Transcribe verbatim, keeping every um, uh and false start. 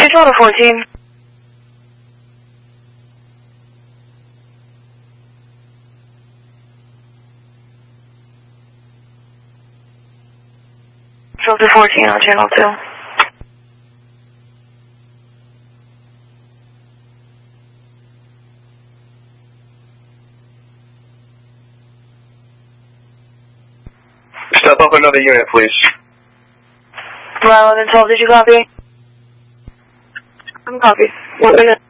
Delta fourteen. Delta fourteen on channel two. Step up another unit, please. eleven twelve, did you copy? I'm copy. One minute.